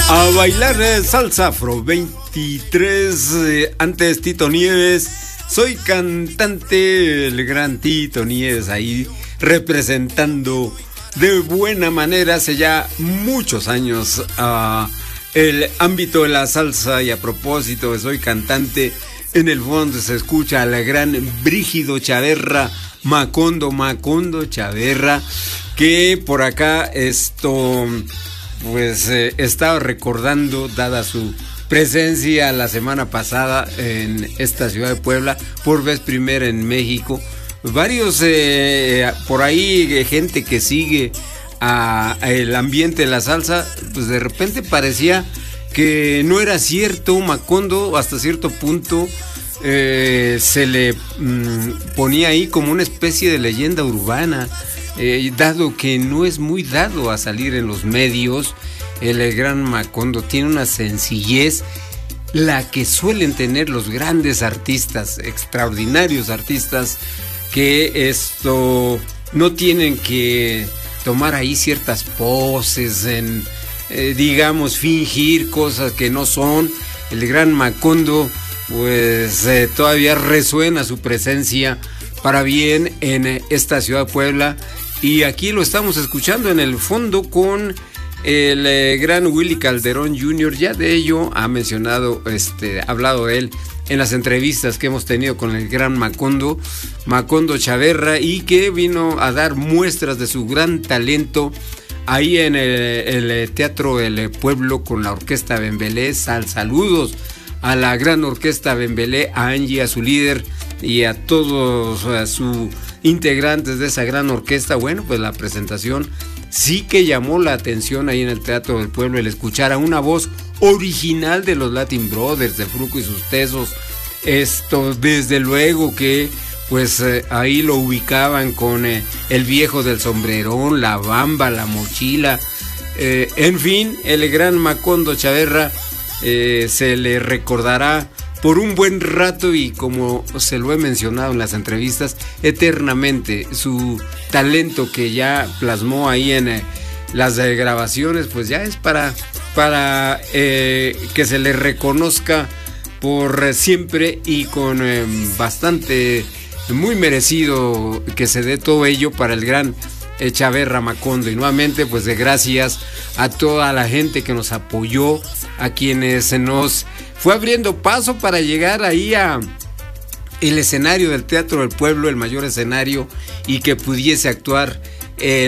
A bailar salsa afro 23, antes Tito Nieves. Soy cantante, el gran Tito Nieves ahí representando de buena manera hace ya muchos años el ámbito de la salsa. Y a propósito de soy cantante, en el fondo se escucha al gran Brígido Chaverra, Macondo Chaverra, que por acá estaba recordando, dada su presencia la semana pasada en esta ciudad de Puebla, por vez primera en México. Varios por ahí, gente que sigue el ambiente de la salsa, pues de repente parecía que no era cierto. Macondo hasta cierto punto se le ponía ahí como una especie de leyenda urbana, dado que no es muy dado a salir en los medios. El gran Macondo tiene una sencillez, la que suelen tener los grandes artistas, extraordinarios artistas, que no tienen que tomar ahí ciertas poses, digamos, fingir cosas que no son. El gran Macondo, pues todavía resuena su presencia para bien en esta ciudad de Puebla, y aquí lo estamos escuchando en el fondo con el gran Willy Calderón Jr. Ya de ello ha mencionado, hablado de él en las entrevistas que hemos tenido con el gran Macondo Chaverra, y que vino a dar muestras de su gran talento ahí en el Teatro del Pueblo con la Orquesta Bembelé. Saludos a la gran Orquesta Bembelé, a Angie, a su líder y a todos sus integrantes de esa gran orquesta. Bueno, pues la presentación sí que llamó la atención ahí en el Teatro del Pueblo, el escuchar a una voz original de los Latin Brothers, de Fruco y sus Tesos. Desde luego que pues ahí lo ubicaban con el viejo del sombrerón, la bamba, la mochila, en fin, el gran Macondo Chaverra se le recordará por un buen rato, y como se lo he mencionado en las entrevistas, eternamente. Su talento que ya plasmó ahí en las grabaciones, pues ya es para que se le reconozca por siempre, y con bastante, muy merecido que se dé todo ello para el gran Chaverra Macondo. Y nuevamente, pues de gracias a toda la gente que nos apoyó, a quienes se nos fue abriendo paso para llegar ahí a el escenario del Teatro del Pueblo, el mayor escenario, y que pudiese actuar